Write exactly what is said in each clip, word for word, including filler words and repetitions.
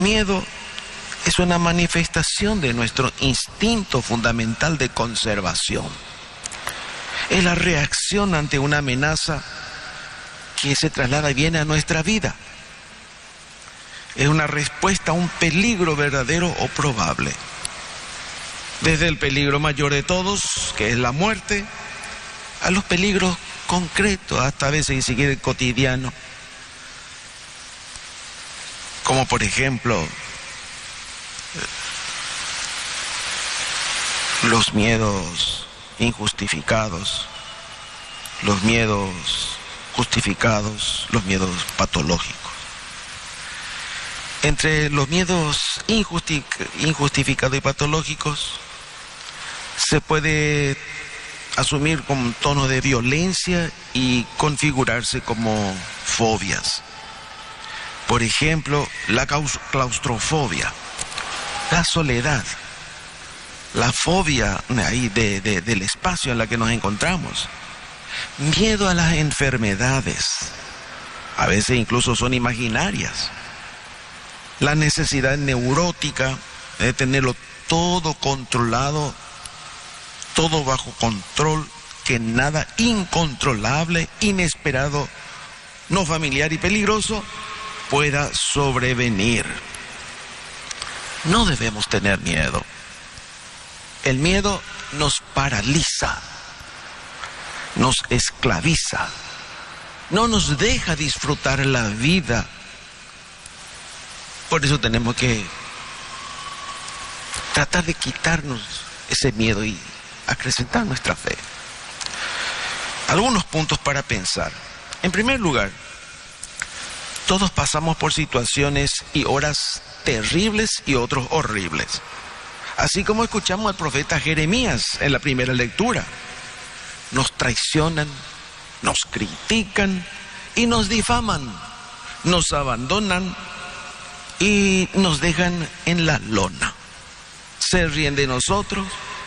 Miedo es una manifestación de nuestro instinto fundamental de conservación. Es la reacción ante una amenaza que se traslada y viene a nuestra vida. Es una respuesta a un peligro verdadero o probable. Desde el peligro mayor de todos, que es la muerte, a los peligros concretos, hasta a veces ni siquiera cotidianos, como por ejemplo los miedos injustificados, los miedos justificados, los miedos patológicos. Entre los miedos injusti- injustificados y patológicos se puede asumir como un tono de violencia y configurarse como fobias. Por ejemplo, la claustrofobia, la soledad, la fobia ahí de, de, del espacio en la que nos encontramos, miedo a las enfermedades, a veces incluso son imaginarias, la necesidad neurótica de tenerlo todo controlado, todo bajo control, que nada incontrolable, inesperado, no familiar y peligroso pueda sobrevenir. No debemos tener miedo. El miedo nos paraliza, nos esclaviza, no nos deja disfrutar la vida. Por eso tenemos que tratar de quitarnos ese miedo y acrecentar nuestra fe. Algunos puntos para pensar. En primer lugar, todos pasamos por situaciones y horas terribles y otros horribles. Así como escuchamos al profeta Jeremías en la primera lectura. Nos traicionan, nos critican y nos difaman, nos abandonan y nos dejan en la lona. Se ríen de nosotros,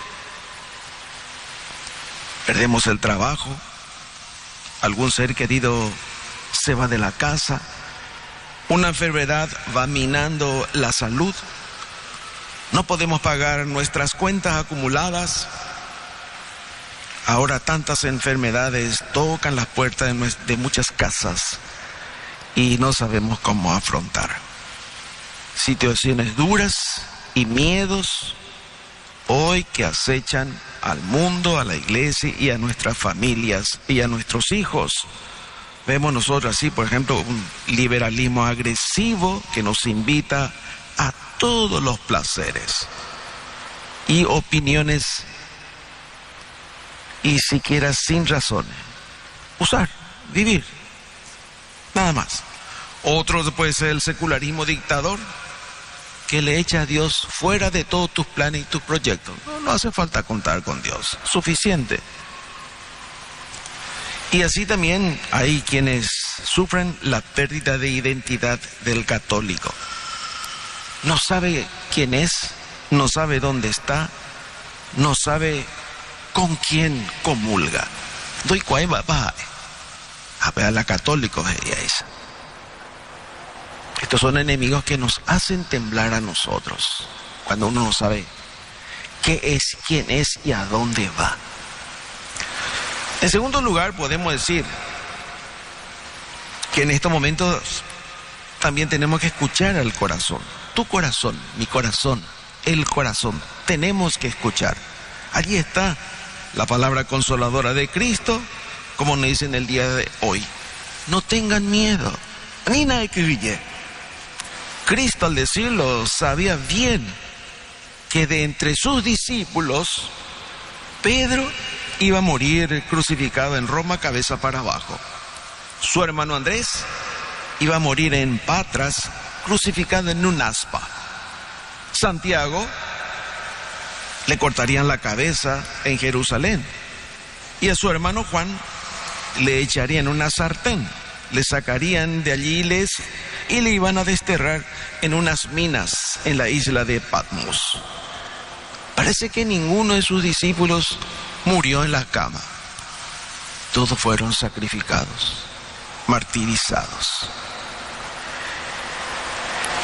perdemos el trabajo, algún ser querido se va de la casa, una enfermedad va minando la salud, no podemos pagar nuestras cuentas acumuladas. Ahora tantas enfermedades tocan las puertas de, nuestras, de muchas casas y no sabemos cómo afrontar. Situaciones duras y miedos hoy que acechan al mundo, a la iglesia y a nuestras familias y a nuestros hijos. Vemos nosotros así, por ejemplo, un liberalismo agresivo que nos invita a todos los placeres y opiniones y siquiera sin razones. Usar, vivir, nada más. Otro puede ser el secularismo dictador, que le echa a Dios fuera de todos tus planes y tus proyectos. No, no hace falta contar con Dios, suficiente. Y así también hay quienes sufren la pérdida de identidad del católico. No sabe quién es, no sabe dónde está, no sabe con quién comulga. Doy cueva, va a ver a la católica. Estos son enemigos que nos hacen temblar a nosotros cuando uno no sabe qué es, quién es y a dónde va. En segundo lugar, podemos decir que en estos momentos también tenemos que escuchar al corazón. Tu corazón, mi corazón, el corazón. Tenemos que escuchar. Allí está la palabra consoladora de Cristo, como nos dice en el día de hoy. No tengan miedo, ni nada que huye. Cristo, al decirlo, sabía bien que de entre sus discípulos, Pedro iba a morir crucificado en Roma, cabeza para abajo. Su hermano Andrés iba a morir en Patras, crucificado en un aspa. Santiago le cortarían la cabeza en Jerusalén. Y a su hermano Juan le echarían una sartén, le sacarían de allí les, y le iban a desterrar en unas minas en la isla de Patmos. Parece que ninguno de sus discípulos murió en la cama. Todos fueron sacrificados, martirizados.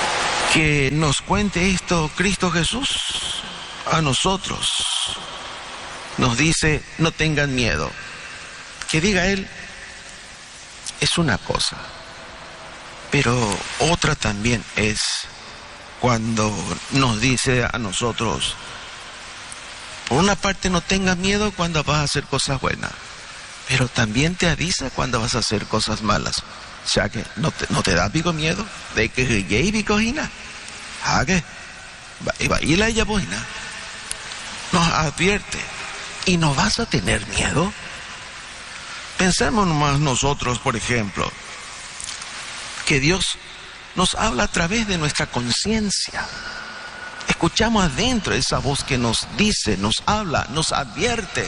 que nos cuente esto Cristo Jesús a nosotros. Nos dice, no tengan miedo. Que diga Él es una cosa, pero otra también es cuando nos dice a nosotros, por una parte no tengas miedo cuando vas a hacer cosas buenas, pero también te avisa cuando vas a hacer cosas malas. O sea que no te, no te da pico miedo de que ya pico hina. Hague, va y la ella boina. Nos advierte y no vas a tener miedo. Pensemos nomás nosotros, por ejemplo, que Dios nos habla a través de nuestra conciencia. Escuchamos adentro esa voz que nos dice, nos habla, nos advierte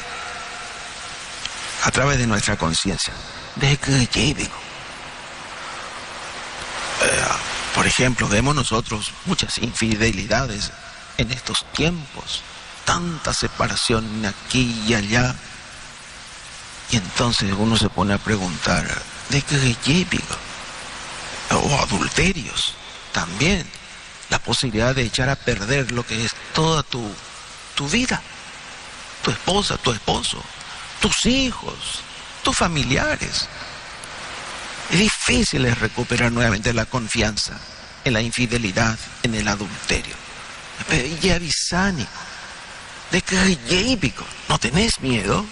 a través de nuestra conciencia. De que digo. Eh, por ejemplo, vemos nosotros muchas infidelidades en estos tiempos, tanta separación aquí y allá. Y entonces uno se pone a preguntar, ¿de qué digo? O adulterios también, la posibilidad de echar a perder lo que es toda tu, tu vida, tu esposa, tu esposo, tus hijos, tus familiares. Es difícil es recuperar nuevamente la confianza en la infidelidad, en el adulterio. Y avisani, de que no tenés miedo.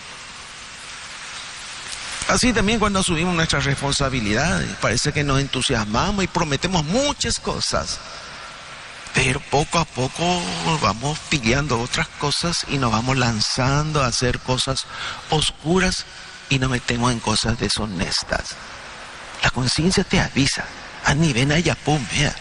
Así también cuando asumimos nuestras responsabilidades, parece que nos entusiasmamos y prometemos muchas cosas, pero poco a poco vamos pillando otras cosas y nos vamos lanzando a hacer cosas oscuras y nos metemos en cosas deshonestas. La conciencia te avisa, a nivel ella pum, vea,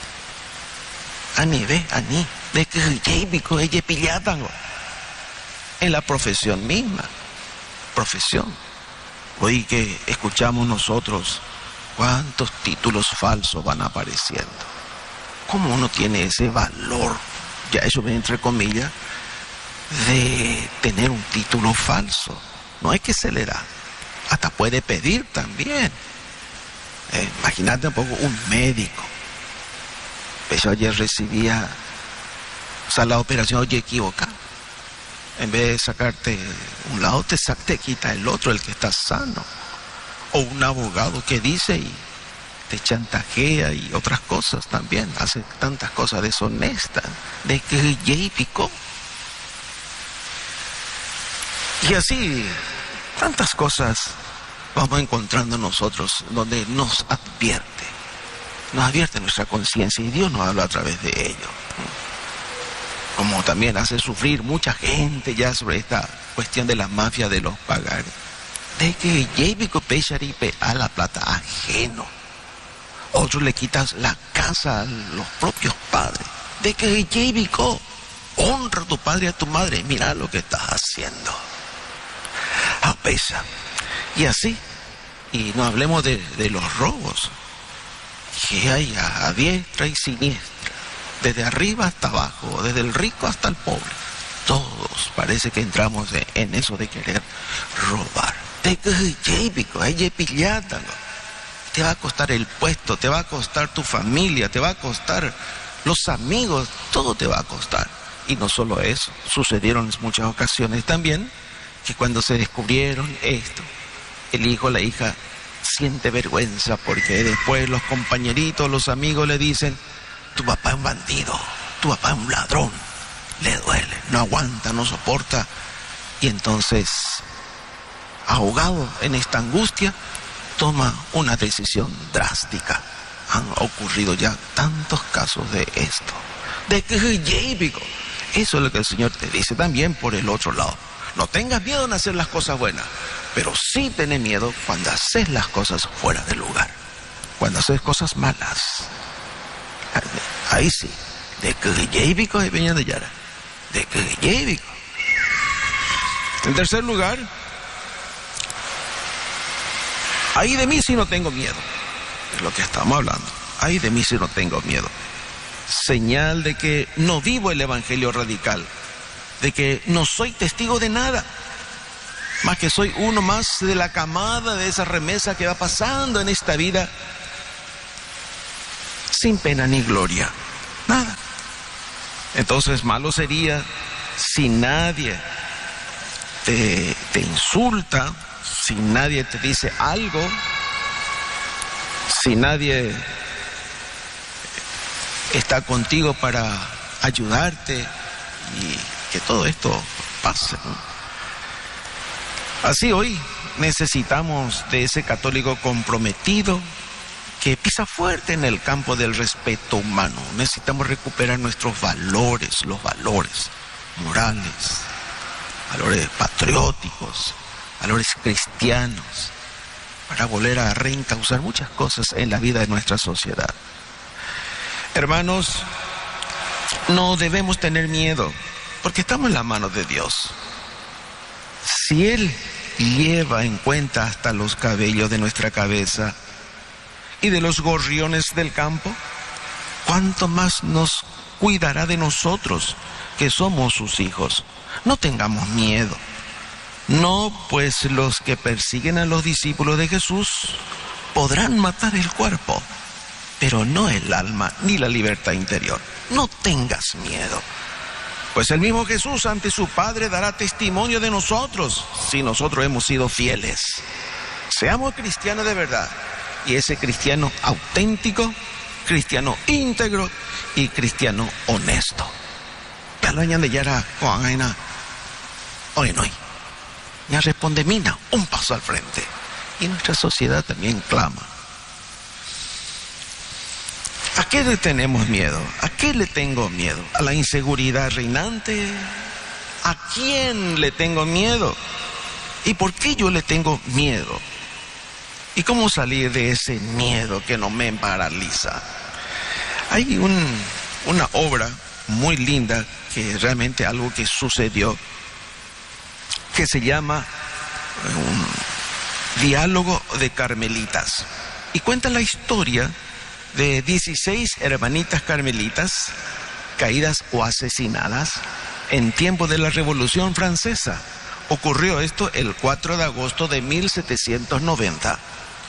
a nivel, a ni, de que ella pillatan en la profesión misma, profesión. Hoy que escuchamos nosotros cuántos títulos falsos van apareciendo. ¿Cómo uno tiene ese valor, ya eso entre comillas, de tener un título falso? No es que se le da, hasta puede pedir también. Eh, imagínate un poco un médico. Yo ayer recibía, o sea, la operación oye equivocada. En vez de sacarte un lado, te, te quita el otro, el que está sano. O un abogado que dice y te chantajea y otras cosas también. Hace tantas cosas deshonestas. De que ya picó. Y así, tantas cosas vamos encontrando nosotros donde nos advierte. Nos advierte nuestra conciencia y Dios nos habla a través de ello. Como también hace sufrir mucha gente ya sobre esta cuestión de la mafia de los pagares. De que Yebico Pecharipe a la plata ajeno. Otros le quitas la casa a los propios padres. De que Yebico honra a tu padre y a tu madre. Mira lo que estás haciendo. A pesa. Y así. Y no hablemos de, de los robos. Que hay a, a diestra y siniestra. Desde arriba hasta abajo, desde el rico hasta el pobre. Todos parece que entramos en, en eso de querer robar. Te, te va a costar el puesto, te va a costar tu familia, te va a costar los amigos, todo te va a costar. Y no solo eso, sucedieron en muchas ocasiones también que cuando se descubrieron esto, el hijo o la hija siente vergüenza porque después los compañeritos, los amigos le dicen: tu papá es un bandido, tu papá es un ladrón. Le duele, no aguanta, no soporta. Y entonces, ahogado en esta angustia, toma una decisión drástica. Han ocurrido ya tantos casos de esto. De que eso es lo que el Señor te dice también por el otro lado. No tengas miedo en hacer las cosas buenas, pero sí tenés miedo cuando haces las cosas fuera del lugar. Cuando haces cosas malas. Ahí sí, de que Yebico y Peña de Yara, de que Yebico. En tercer lugar, ahí de mí sí no tengo miedo, es lo que estamos hablando. Ahí de mí sí no tengo miedo. Señal de que no vivo el evangelio radical, de que no soy testigo de nada, más que soy uno más de la camada de esa remesa que va pasando en esta vida sin pena ni gloria. Entonces malo sería si nadie te, te insulta, si nadie te dice algo, si nadie está contigo para ayudarte y que todo esto pase, ¿no? Así hoy necesitamos de ese católico comprometido que pisa fuerte en el campo del respeto humano. Necesitamos recuperar nuestros valores, los valores morales, valores patrióticos, valores cristianos, para volver a reencauzar muchas cosas en la vida de nuestra sociedad. Hermanos, no debemos tener miedo, porque estamos en la mano de Dios. Si Él lleva en cuenta hasta los cabellos de nuestra cabeza y de los gorriones del campo, ¿cuánto más nos cuidará de nosotros, que somos sus hijos? No tengamos miedo. No, pues los que persiguen a los discípulos de Jesús podrán matar el cuerpo, pero no el alma ni la libertad interior. No tengas miedo, pues el mismo Jesús ante su Padre dará testimonio de nosotros si nosotros hemos sido fieles. Seamos cristianos de verdad, y ese cristiano auténtico, cristiano íntegro y cristiano honesto. Ya lo añade ya era Juana, hoy no. Ya responde Mina, un paso al frente. Y nuestra sociedad también clama. ¿A qué le tenemos miedo? ¿A qué le tengo miedo? ¿A la inseguridad reinante? ¿A quién le tengo miedo? ¿Y por qué yo le tengo miedo? ¿Y cómo salir de ese miedo que no me paraliza? Hay un, una obra muy linda, que realmente algo que sucedió, que se llama un Diálogo de Carmelitas, y cuenta la historia de dieciséis hermanitas carmelitas caídas o asesinadas en tiempo de la Revolución Francesa. Ocurrió esto el cuatro de agosto de mil setecientos noventa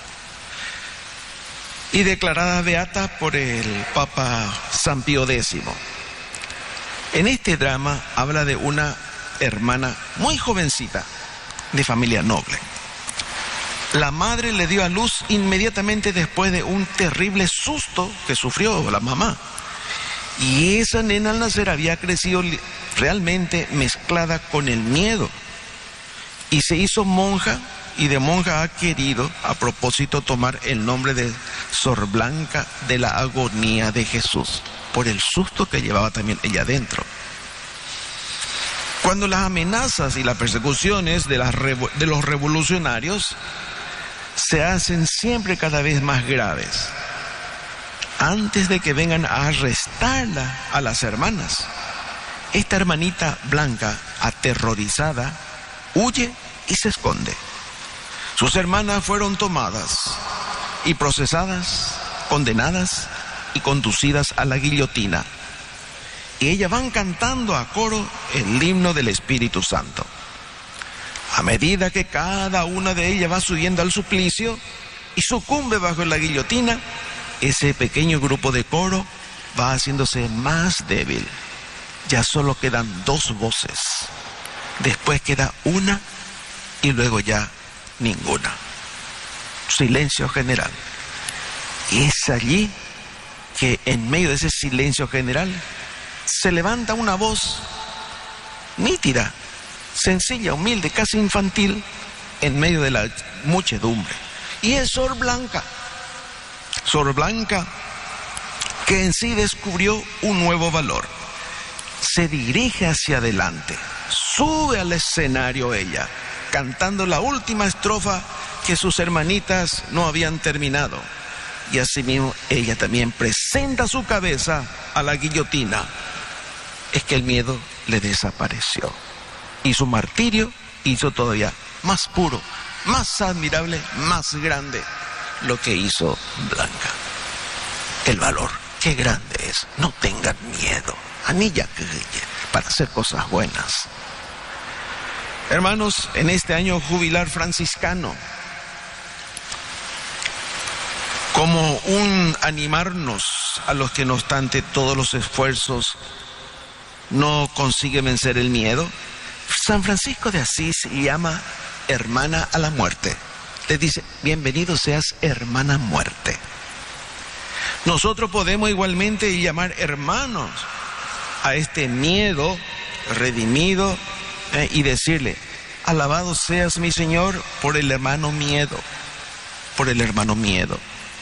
y declarada beata por el Papa San Pío décimo. En este drama habla de una hermana muy jovencita, de familia noble. La madre le dio a luz inmediatamente después de un terrible susto que sufrió la mamá. Y esa nena al nacer había crecido realmente mezclada con el miedo. Y se hizo monja, y de monja ha querido, a propósito, tomar el nombre de Sor Blanca de la Agonía de Jesús, por el susto que llevaba también ella dentro. Cuando las amenazas y las persecuciones de, las revo- de los revolucionarios se hacen siempre cada vez más graves, antes de que vengan a arrestarla a las hermanas, esta hermanita Blanca, aterrorizada, huye y se esconde. Sus hermanas fueron tomadas y procesadas, condenadas y conducidas a la guillotina. Y ellas van cantando a coro el himno del Espíritu Santo. A medida que cada una de ellas va subiendo al suplicio y sucumbe bajo la guillotina, ese pequeño grupo de coro va haciéndose más débil. Ya solo quedan dos voces. Después queda una y luego ya ninguna. Silencio general. Y es allí que en medio de ese silencio general se levanta una voz nítida, sencilla, humilde, casi infantil, en medio de la muchedumbre. Y es Sor Blanca. Sor Blanca, que en sí descubrió un nuevo valor. Se dirige hacia adelante, sube al escenario ella, cantando la última estrofa que sus hermanitas no habían terminado. Y asimismo ella también presenta su cabeza a la guillotina. Es que el miedo le desapareció. Y su martirio hizo todavía más puro, más admirable, más grande lo que hizo Blanca. El valor, qué grande es. No tengan miedo, anilla para hacer cosas buenas. Hermanos, en este año jubilar franciscano, como un animarnos a los que no obstante todos los esfuerzos no consigue vencer el miedo. San Francisco de Asís llama hermana a la muerte. Le dice, bienvenido seas, hermana muerte. Nosotros podemos igualmente llamar hermanos a este miedo redimido eh, y decirle, alabado seas mi Señor por el hermano miedo, por el hermano miedo.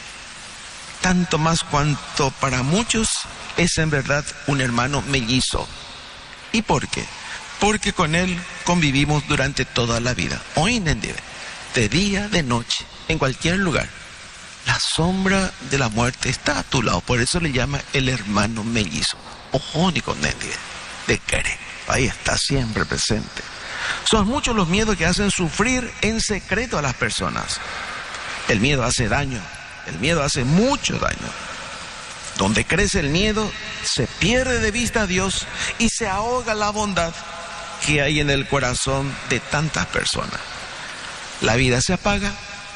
Tanto más cuanto para muchos es en verdad un hermano mellizo. ¿Y por qué? Porque con él convivimos durante toda la vida. Hoy en día, de día, de noche, en cualquier lugar, la sombra de la muerte está a tu lado. Por eso le llama el hermano mellizo. Ojo, ni con nadie de querer. Ahí está siempre presente. Son muchos los miedos que hacen sufrir en secreto a las personas. El miedo hace daño. El miedo hace mucho daño. Donde crece el miedo, se pierde de vista a Dios y se ahoga la bondad que hay en el corazón de tantas personas. La vida se apaga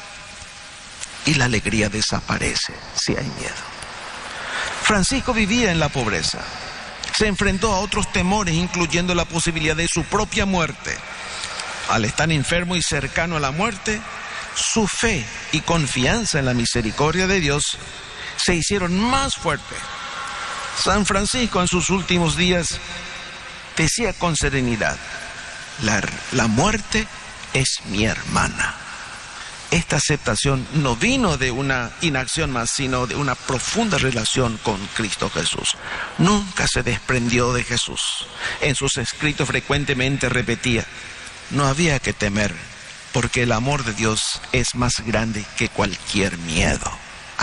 y la alegría desaparece si hay miedo. Francisco vivía en la pobreza. Se enfrentó a otros temores, incluyendo la posibilidad de su propia muerte. Al estar enfermo y cercano a la muerte, su fe y confianza en la misericordia de Dios se hicieron más fuertes. San Francisco en sus últimos días decía con serenidad, la, la muerte es mi hermana. Esta aceptación no vino de una inacción más, sino de una profunda relación con Cristo Jesús. Nunca se desprendió de Jesús. En sus escritos frecuentemente repetía, no había que temer, porque el amor de Dios es más grande que cualquier miedo.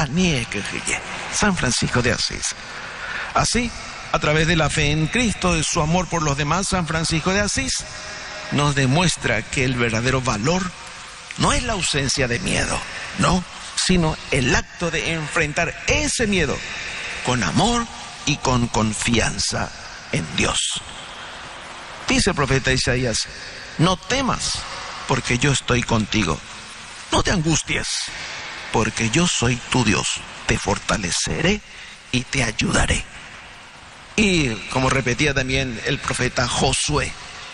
San Francisco de Asís. Así, a través de la fe en Cristo y su amor por los demás, San Francisco de Asís nos demuestra que el verdadero valor no es la ausencia de miedo, no, sino el acto de enfrentar ese miedo con amor y con confianza en Dios. Dice el profeta Isaías, no temas, porque yo estoy contigo. No te angusties, porque yo soy tu Dios. Te fortaleceré y te ayudaré. Y como repetía también el profeta Josué,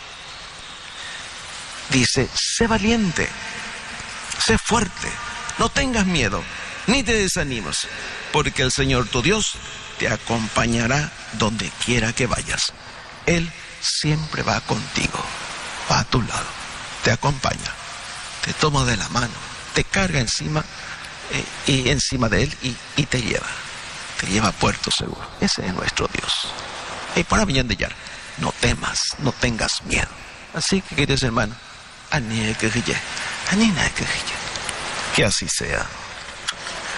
dice, sé valiente, sé fuerte, no tengas miedo, ni te desanimes, porque el Señor tu Dios te acompañará donde quiera que vayas. Él siempre va contigo, va a tu lado, te acompaña, te toma de la mano, te carga encima eh, y encima de Él y, y te lleva, te lleva a puerto seguro. Ese es nuestro Dios. Y para bien de Yar, no temas, no tengas miedo. Así que, queridos hermanos, que así sea.